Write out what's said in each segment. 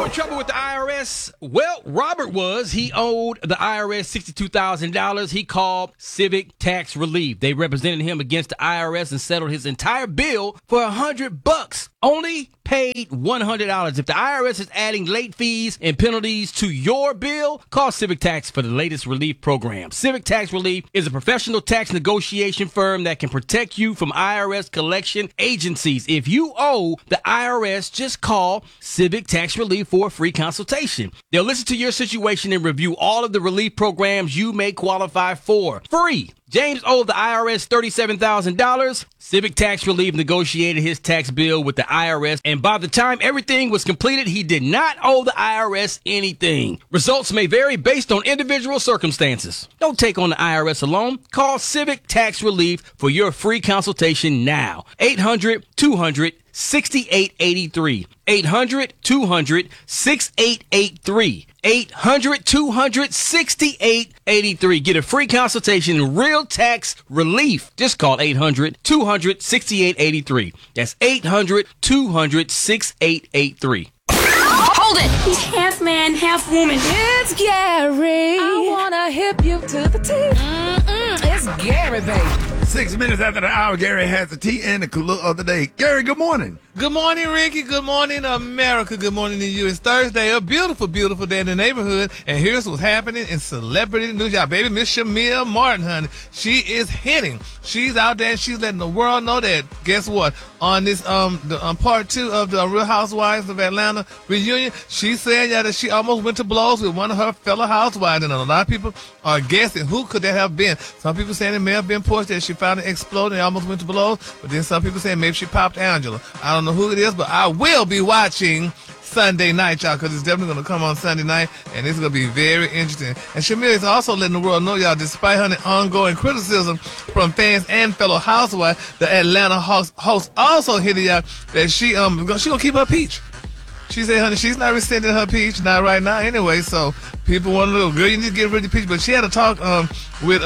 in trouble with the IRS? Well, Robert was. He owed the IRS $62,000. He called Civic Tax Relief. They represented him against the IRS and settled his entire bill for $100. Only paid $100. If the IRS is adding late fees and penalties to your bill, call Civic Tax for the latest relief program. Civic Tax Relief is a professional tax negotiation firm that can protect you from IRS collection agencies. If you owe the IRS, just call Civic Tax Relief for a free consultation. They'll listen to your situation and review all of the relief programs you may qualify for. Free. James owed the IRS $37,000. Civic Tax Relief negotiated his tax bill with the IRS, and by the time everything was completed, he did not owe the IRS anything. Results may vary based on individual circumstances. Don't take on the IRS alone. Call Civic Tax Relief for your free consultation now. 800-200-6883. 800-200-6883. 800-200-6883. Get a free consultation in real tax relief. Just call 800-200-6883. That's 800-200-6883. Hold it! He's half man, half woman. It's Gary. I wanna hip you to the T. It's Gary, baby. 6 minutes after the hour, Gary has the tea and the clue of the day. Gary, good morning. Good morning, Ricky. Good morning, America. Good morning to you. It's Thursday, a beautiful, beautiful day in the neighborhood. And here's what's happening in celebrity news. Y'all, baby, Miss Shamia Martin, honey. She is hitting. She's out there and she's letting the world know that, guess what? On this, part 2 of the Real Housewives of Atlanta reunion, she's saying that she almost went to blows with one of her fellow housewives. And a lot of people are guessing who could that have been. Some people saying it may have been Portia, that she found it exploding and almost went to blows. But then some people saying maybe she popped Angela. I don't know who it is, but I will be watching Sunday night, y'all, because it's definitely going to come on Sunday night, and it's going to be very interesting. And Shamir is also letting the world know, y'all, despite her ongoing criticism from fans and fellow housewives, the Atlanta host also hit y'all that she gonna keep her peach. She said, honey, she's not rescinding her peach, not right now anyway, so people want to know, girl, you need to get rid of the peach. But she had a talk with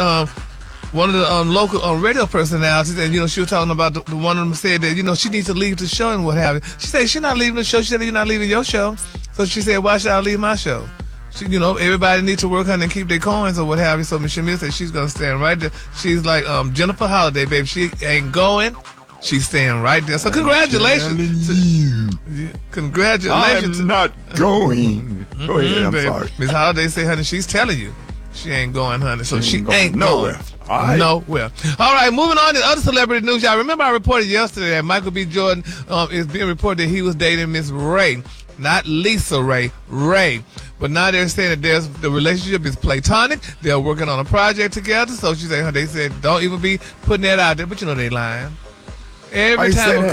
one of the local radio personalities, and, she was talking about the one of them said that, she needs to leave the show and what have you. She said she's not leaving the show. She said you're not leaving your show. So she said, why should I leave my show? She, everybody needs to work on and keep their coins or what have you. So Miss Shamia said she's going to stand right there. She's like Jennifer Holiday, baby. She ain't going. She's staying right there. So congratulations. Congratulations. I'm not going. Go ahead, I'm sorry. Miss Holiday said, honey, she's telling you. She ain't going, honey. So she ain't nowhere. Going. All right. Nowhere. All right, moving on to other celebrity news. Y'all remember I reported yesterday that Michael B. Jordan is being reported that he was dating Miss Ray. Not Lisa Ray, Ray. But now they're saying that the relationship is platonic. They're working on a project together. So they said, don't even be putting that out there. But they lying. Every time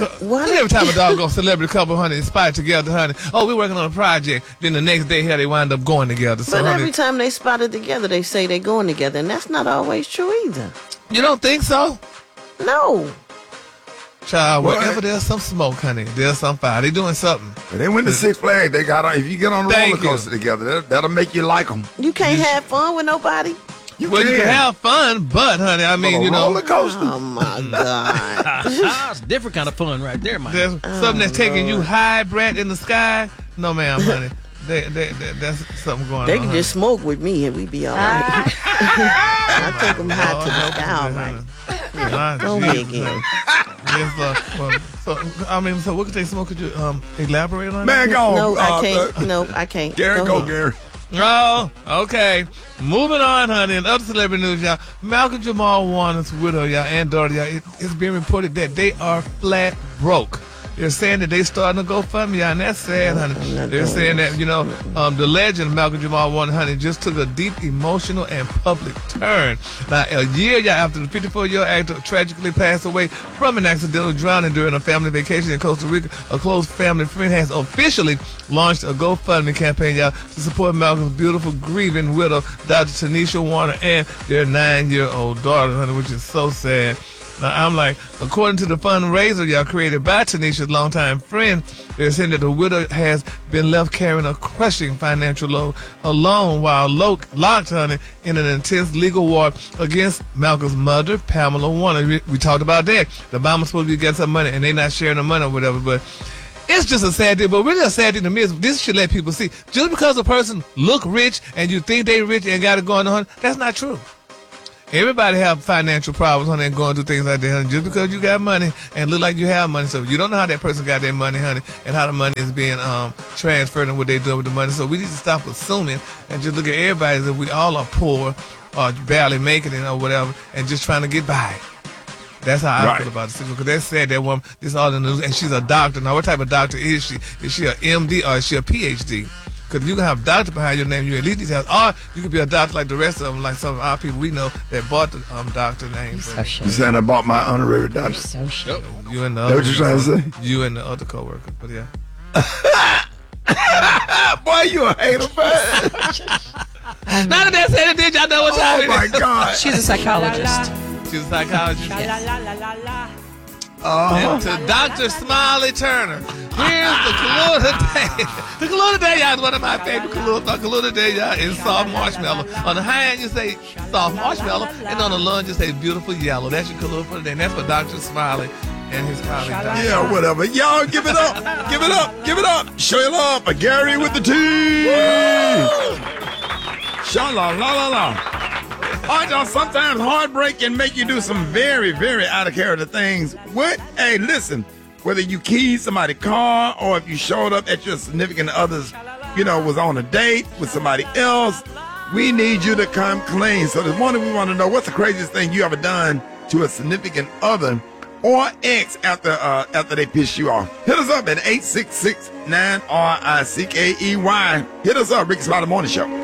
a doggone celebrity couple, honey, is spotted together, honey. Oh, we're working on a project. Then the next day, they wind up going together. So, but every time they spotted together, they say they're going together, and that's not always true either. You don't think so? No. Child, wherever there's some smoke, honey, there's some fire. They doing something. But they went to Six Flags. They got on. If you get on the roller coaster together, that'll make you like them. You can't have fun with nobody. You can have fun, but, honey, I mean, roller coaster. Oh, my God. It's a different kind of fun right there, man. There's something that's taking you high, Brett, in the sky. No, ma'am, honey. That's something going on. They can just smoke with me and we be all right. I take them high to the sky, all right. Go ahead again. So what could they smoke? Could you elaborate on that? Man, go on. No, I can't. No, I can't. Gary, go Gary. Oh, okay. Moving on, honey. In other celebrity news, y'all, Malcolm Jamal Warner's widow, y'all, and daughter, y'all, it's being reported that they are flat broke. They're saying that they starting to GoFundMe, y'all, and that's sad, honey. They're saying that, the legend Malcolm Jamal Warner, honey, just took a deep emotional and public turn. Now, a year, y'all, after the 54-year-old actor tragically passed away from an accidental drowning during a family vacation in Costa Rica, a close family friend has officially launched a GoFundMe campaign, y'all, to support Malcolm's beautiful, grieving widow, Dr. Tanisha Warner, and their 9-year-old daughter, honey, which is so sad. Now, I'm like, according to the fundraiser y'all created by Tanisha's longtime friend, they're saying that the widow has been left carrying a crushing financial load alone while locked, honey, in an intense legal war against Malcolm's mother, Pamela Warner. We talked about that. The mama's supposed to be getting some money, and they not sharing the money or whatever, but It's just a sad thing, but really a sad thing to me is this should let people see. Just because a person look rich and you think they rich and got it going on, that's not true. Everybody have financial problems, honey, and going through things like that, honey. Just because you got money and look like you have money, so you don't know how that person got their money, honey, and how the money is being transferred and what they do with the money. So we need to stop assuming and just look at everybody as if we all are poor or barely making it or whatever, and just trying to get by. That's how I feel about the because they said that woman, this all in the news, and she's a doctor. Now, what type of doctor is she? Is she an MD or is she a PhD? Because you can have doctor behind your name, you at least need to have, or you could be a doctor like the rest of them, like some of our people we know that bought the doctor names. You saying I bought my honorary doctor? So shit. You and the That what you trying to say? You and the other coworker, but yeah. Boy, you a hater, man. None of that said it, did y'all know what time Oh, it my is? God. She's a psychologist. She's a psychologist. Yes. And to Dr. Smiley Turner. Here's the Kahlua today. The Kahlua today, y'all, is one of my favorite Kahlua. The Kahlua today, y'all, is soft marshmallow. On the high end, you say soft marshmallow, and on the low end, you say beautiful yellow. That's your Kahlua for today, and that's for Dr. Smiley and his colleague. Yeah, whatever. Y'all give it up. Give it up. Give it up. Show your love for Gary with the T. Sha-la-la-la-la. All right, y'all, sometimes heartbreak can make you do some very, very out-of-character things. What? Hey, listen, whether you keyed somebody's car or if you showed up at your significant other's, was on a date with somebody else, we need you to come clean. So this morning we want to know what's the craziest thing you ever done to a significant other or ex after they piss you off. Hit us up at 866-9-RICKEY. Hit us up, Ricky Smiley Morning Show.